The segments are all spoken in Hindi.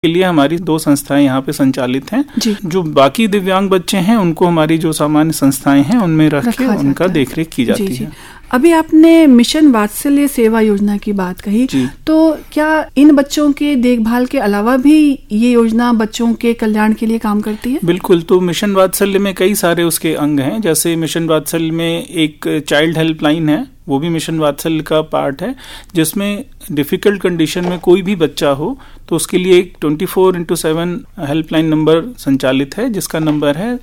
के लिए हमारी 2 संस्थाएं यहाँ पे संचालित हैं। जो बाकी दिव्यांग बच्चे हैं उनको हमारी जो सामान्य संस्थाएं हैं उनमें रख के उनका देखरेख की जाती है। अभी आपने मिशन वात्सल्य सेवा योजना की बात कही, तो क्या इन बच्चों के देखभाल के अलावा भी ये योजना बच्चों के कल्याण के लिए काम करती है? बिल्कुल। तो मिशन वात्सल्य में कई सारे उसके अंग हैं। जैसे मिशन वात्सल्य में एक चाइल्ड हेल्पलाइन है, वो भी मिशन वात्सल्य का पार्ट है, जिसमें डिफिकल्ट कंडीशन में कोई भी बच्चा हो तो उसके लिए एक 24/7 हेल्पलाइन नंबर संचालित है, जिसका नंबर है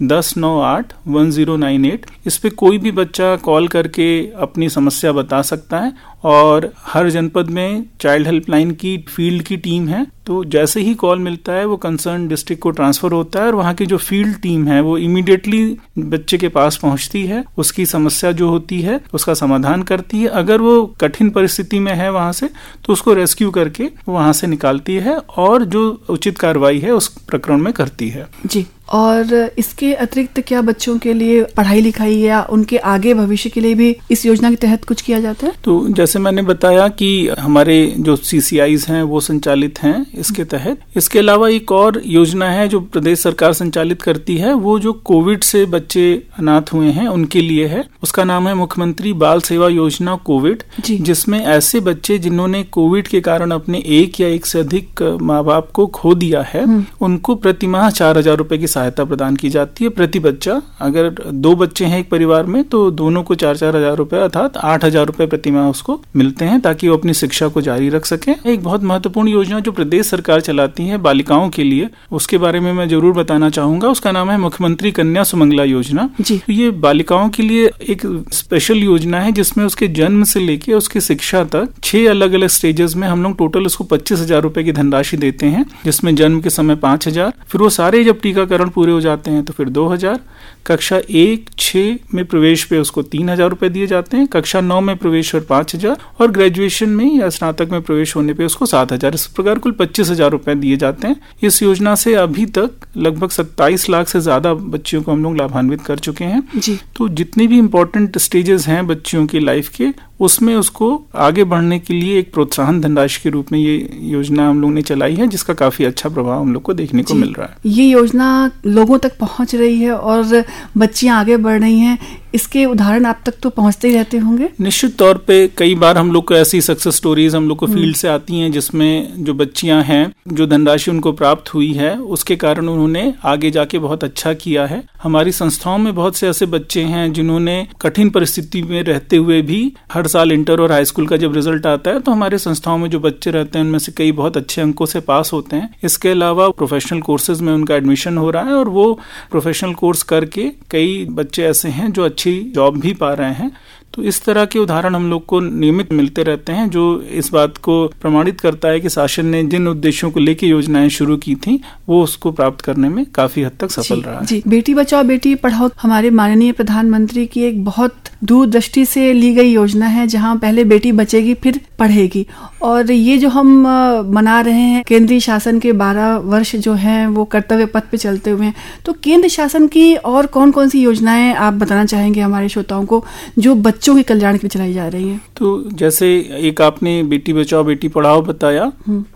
1098-1098। इस पे कोई भी बच्चा कॉल करके अपनी समस्या बता सकता है और हर जनपद में चाइल्ड हेल्पलाइन की फील्ड की टीम है। तो जैसे ही कॉल मिलता है वो कंसर्न डिस्ट्रिक्ट को ट्रांसफर होता है और वहाँ की जो फील्ड टीम है वो इमीडिएटली बच्चे के पास पहुँचती है, उसकी समस्या जो होती है उसका समाधान करती है। अगर वो कठिन परिस्थिति में है वहाँ से तो उसको रेस्क्यू करके वहाँ से निकालती है और जो उचित कार्रवाई है उस प्रकरण में करती है। जी। और इसके अतिरिक्त क्या बच्चों के लिए पढ़ाई लिखाई या उनके आगे भविष्य के लिए भी इस योजना के तहत कुछ किया जाता है? तो जैसे मैंने बताया कि हमारे जो CCIs हैं वो संचालित हैं इसके तहत। इसके अलावा एक और योजना है जो प्रदेश सरकार संचालित करती है, वो जो कोविड से बच्चे अनाथ हुए हैं उनके लिए है। उसका नाम है मुख्यमंत्री बाल सेवा योजना कोविड, जिसमें ऐसे बच्चे जिन्होंने कोविड के कारण अपने एक या एक से अधिक माँ बाप को खो दिया है, उनको प्रतिमाह 4,000 रुपए की सहायता प्रदान की जाती है प्रति बच्चा। अगर 2 बच्चे हैं एक परिवार में तो दोनों को 4-4 हजार रुपए अर्थात 8,000 रुपए प्रति माह उसको मिलते हैं ताकि वो अपनी शिक्षा को जारी रख सके। एक बहुत महत्वपूर्ण योजना जो प्रदेश सरकार चलाती है बालिकाओं के लिए, उसके बारे में मैं जरूर बताना चाहूंगा। उसका नाम है मुख्यमंत्री कन्या सुमंगला योजना। तो ये बालिकाओं के लिए एक स्पेशल योजना है जिसमें उसके जन्म से लेके उसकी शिक्षा तक 6 अलग अलग स्टेजेस में हम लोग टोटल उसको 25,000 रुपए की धनराशि देते हैं, जिसमें जन्म के समय 5,000, फिर वो सारे जब टीकाकरण पूरे हो जाते हैं तो फिर 2,000, कक्षा 1-6 में प्रवेश पे उसको 3,000 रुपए दिए जाते हैं, कक्षा 9 में प्रवेश पर 5,000 और ग्रेजुएशन में या स्नातक में प्रवेश होने पे उसको 7,000। इस प्रकार कुल 25,000 रुपए दिए जाते हैं। इस योजना से अभी तक लगभग 27 लाख से ज्यादा बच्चियों को हम लोग लाभान्वित कर चुके हैं। तो जितने भी इम्पोर्टेंट स्टेजेस हैं बच्चियों की लाइफ के, उसमें उसको आगे बढ़ने के लिए एक प्रोत्साहन धनराशि के रूप में ये योजना हम लोग ने चलाई है, जिसका काफी अच्छा प्रभाव हम लोग को देखने को मिल रहा है। ये योजना लोगों तक पहुंच रही है और बच्चियां आगे बढ़ रही हैं, इसके उदाहरण आप तक तो पहुंचते ही रहते होंगे। निश्चित तौर पे कई बार हम लोग को ऐसी सक्सेस स्टोरीज हम लोग को फील्ड से आती हैं जिसमें जो बच्चियां हैं, जो धनराशि उनको प्राप्त हुई है उसके कारण उन्होंने आगे जाके बहुत अच्छा किया है। हमारी संस्थाओं में बहुत से ऐसे बच्चे हैं जिन्होंने कठिन परिस्थिति में रहते हुए भी हर साल इंटर और हाई स्कूल का जब रिजल्ट आता है तो हमारे संस्थाओं में जो बच्चे रहते हैं उनमें से कई बहुत अच्छे अंकों से पास होते हैं। इसके अलावा प्रोफेशनल कोर्सेज में उनका एडमिशन हो रहा है और वो प्रोफेशनल कोर्स करके कई बच्चे ऐसे हैं जो अच्छी जॉब भी पा रहे हैं। तो इस तरह के उदाहरण हम लोग को नियमित मिलते रहते हैं, जो इस बात को प्रमाणित करता है कि शासन ने जिन उद्देश्यों को लेकर योजनाएं शुरू की थी वो उसको प्राप्त करने में काफी हद तक सफल रहा है। बेटी बचाओ बेटी पढ़ाओ हमारे माननीय प्रधानमंत्री की एक बहुत दूरदृष्टि से ली गई योजना है, जहां पहले बेटी बचेगी फिर पढ़ेगी। और ये जो हम मना रहे हैं केंद्रीय शासन के 12 वर्ष जो हैं वो कर्तव्य पथ पे चलते हुए हैं, तो केंद्र शासन की और कौन कौन सी योजनाएं आप बताना चाहेंगे हमारे श्रोताओं को जो बच्चों के कल्याण के लिए चलाई जा रही है? तो जैसे एक आपने बेटी बचाओ बेटी पढ़ाओ बताया,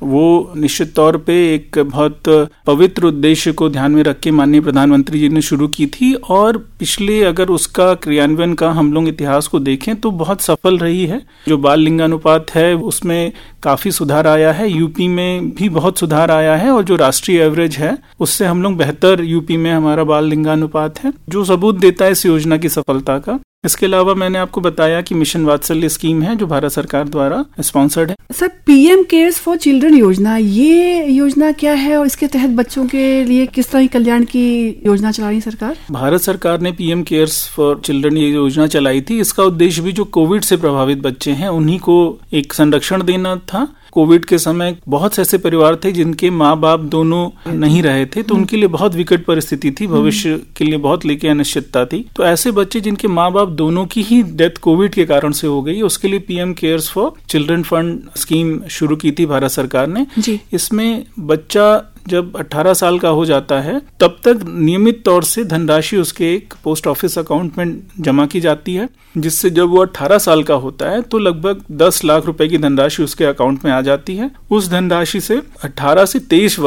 वो निश्चित तौर पे एक बहुत पवित्र उद्देश्य को ध्यान में रख के माननीय प्रधानमंत्री जी ने शुरू की थी और पिछले अगर उसका क्रियान्वयन का हम लोग इतिहास को देखें तो बहुत सफल रही है। जो बाल लिंगानुपात है उसमें काफी सुधार आया है, यूपी में भी बहुत सुधार आया है और जो राष्ट्रीय एवरेज है उससे हम लोग बेहतर यूपी में हमारा बाल लिंगानुपात है, जो सबूत देता है इस योजना की सफलता का। इसके अलावा मैंने आपको बताया कि मिशन वात्सल्य स्कीम है जो भारत सरकार द्वारा स्पॉन्सर्ड है। Sir, PM cares for children योजना, ये योजना क्या है और इसके तहत बच्चों के लिए किस तरह की कल्याण की योजना चला रही सरकार? भारत सरकार ने PM केयर्स फॉर चिल्ड्रन ये योजना चलाई थी। इसका उद्देश्य भी जो कोविड से प्रभावित बच्चे हैं उन्हीं को एक संरक्षण देना था। कोविड के समय बहुत से ऐसे परिवार थे जिनके माँ बाप दोनों नहीं रहे थे, तो उनके लिए बहुत विकट परिस्थिति थी, भविष्य के लिए बहुत लेके अनिश्चितता थी। तो ऐसे बच्चे जिनके माँ बाप दोनों की ही डेथ कोविड के कारण से हो गई, उसके लिए PM cares for children fund scheme शुरू की थी भारत सरकार ने। इसमें बच्चा जब 18 साल का हो जाता है तब तक नियमित तौर से धनराशि उसके एक पोस्ट ऑफिस अकाउंट में जमा की जाती है, जिससे जब वो 18 साल का होता है तो लगभग 10 लाख रुपए की धनराशि उसके अकाउंट में आ जाती है। उस धनराशि से 18 से 23